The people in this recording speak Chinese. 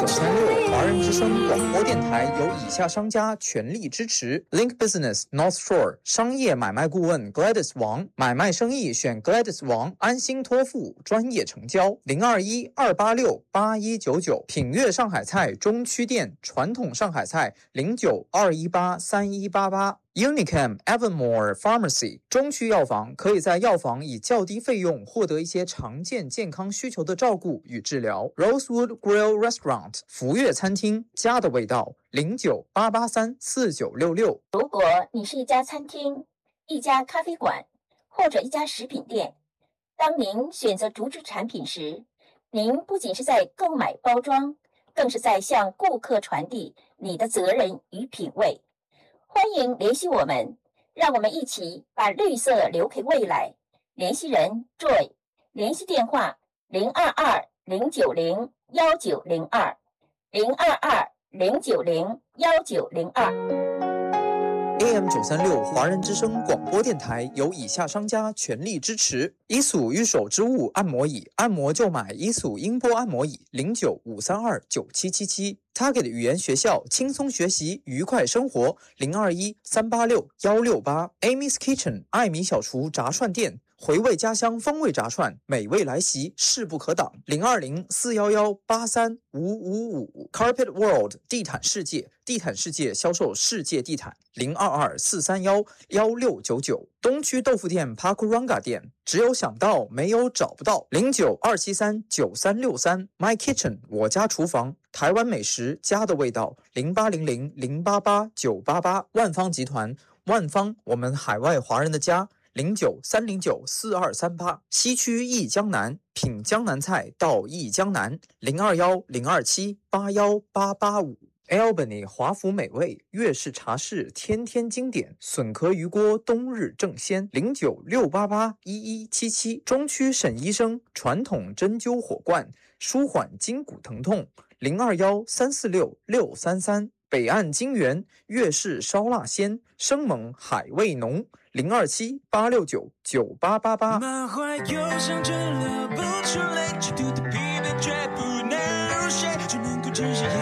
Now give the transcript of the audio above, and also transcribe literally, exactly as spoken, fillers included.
九三六华人之声广播电台由以下商家全力支持 ：Link Business North Shore 商业买卖顾问 Gladys 王，买卖生意选 Gladys 王，安心托付，专业成交。零二一二八六八一九九，品悦上海菜中区店，传统上海菜零九二一八三一八八。Unicam Evermore Pharmacy 中区药房可以在药房以较低费用获得一些常见健康需求的照顾与治疗。Rosewood Grill Restaurant 福悦餐厅，家的味道，零九八八三四九六六。 如果你是一家餐厅、一家咖啡馆或者一家食品店，当您选择竹制产品时，您不仅是在购买包装，更是在向顾客传递你的责任与品味。欢迎联系我们，让我们一起把绿色留给未来。联系人 Joy， 联系电话零二二零九零幺九零二零二二零九零幺九零二。 A M 九三六华人之声广播电台由以下商家全力支持：伊索御手之物按摩椅，按摩就买伊索音波按摩椅，零九五三二九七七七。Target 语言学校，轻松学习，愉快生活，零二一三八六幺六八。Amy's Kitchen 艾米小厨炸串店，回味家乡风味炸串，美味来袭，势不可挡，零二零四幺幺八三五五五。Carpet World 地毯世界，地毯世界销售世界地毯，零二二四三幺幺六九九。东区豆腐店 Pakuranga 店，只有想到没有找不到，零九二七三九三六三。My Kitchen 我家厨房，台湾美食家的味道，零八零零零八八九八八。万方集团，万方我们海外华人的家，零九三零九四二三八。西区忆江南，品江南菜到忆江南，零二幺零二七八幺八八五。Albany 华福美味粤式茶室，天天经典，笋壳鱼锅冬日正鲜，零九六八八一一七七。中区沈医生传统针灸火罐，舒缓筋骨疼痛，零二幺三四六六三三。北岸金源粤式烧腊鲜，生猛海味浓，零二七八六九九八八八。满怀忧伤却流不出泪，极度的疲惫却不能入睡，只能够只是